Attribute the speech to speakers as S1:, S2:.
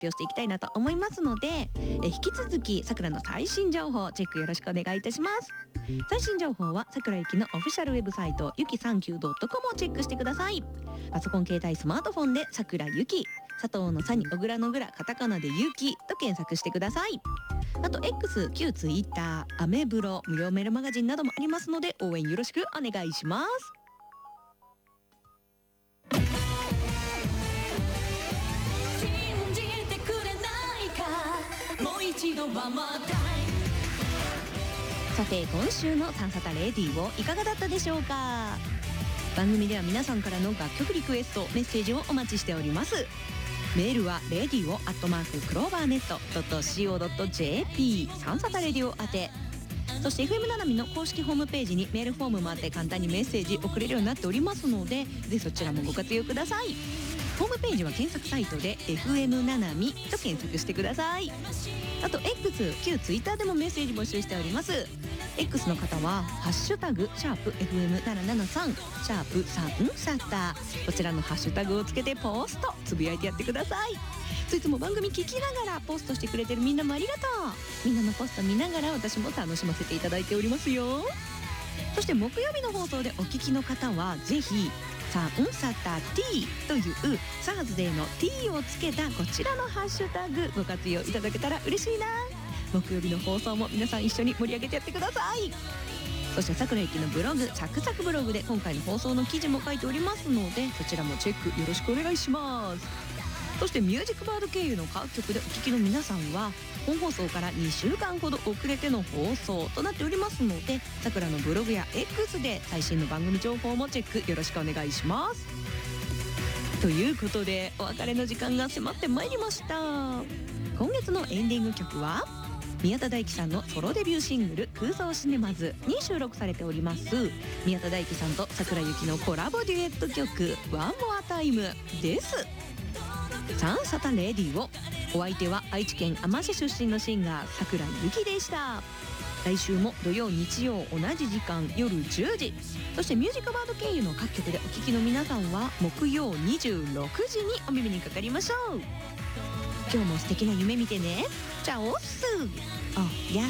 S1: 表していきたいなと思いますので、引き続きさくらの最新情報チェックよろしくお願いいたします。最新情報はさくらゆきのオフィシャルウェブサイトゆき 39.com をチェックしてください。パソコン、携帯、スマートフォンでさくらゆき、佐藤のさに小倉の倉、カタカナでゆきと検索してください。あと X、旧 Twitter、アメブロ、無料メールマガジンなどもありますので応援よろしくお願いします。
S2: 信じてくれないか、もう一度はまた。
S1: さて今週のサンサタレディをいかがだったでしょうか。番組では皆さんからの楽曲リクエスト、メッセージをお待ちしております。メールは radio@clovernet.co.jp サンサタレディオ宛て。そして FM ななみの公式ホームページにメールフォームもあって簡単にメッセージ送れるようになっておりますので、ぜひそちらもご活用ください。ホームページは検索サイトで FM ななみと検索してください。あと X、旧 Twitter でもメッセージ募集しております。X の方はハッシュタグ#FM773 3サタ、こちらのハッシュタグをつけてポストつぶやいてやってください。いつも番組聞きながらポストしてくれてるみんなもありがとう。みんなのポスト見ながら私も楽しませていただいておりますよ。そして木曜日の放送でお聞きの方はぜひサタ T というサーズデーの T をつけたこちらのハッシュタグご活用いただけたら嬉しいな。木曜日の放送も皆さん一緒に盛り上げてやってください。そしてさくらゆきのブログサクサクブログで今回の放送の記事も書いておりますので、そちらもチェックよろしくお願いします。そしてミュージックバード経由の各局でお聞きの皆さんは本放送から2週間ほど遅れての放送となっておりますので、さくらのブログや X で最新の番組情報もチェックよろしくお願いします。ということでお別れの時間が迫ってまいりました。今月のエンディング曲は宮田大輝さんのソロデビューシングル空想シネマズに収録されております宮田大輝さんとさくらゆきのコラボデュエット曲ワンモアタイムです。サンサタレディオ、お相手は愛知県あま市出身のシンガーさくらゆきでした。来週も土曜日曜同じ時間夜10時、そしてミュージックバード経由の各局でお聞きの皆さんは木曜26時にお耳にかかりましょう。今日も素敵な夢見てね。チャオッス。おや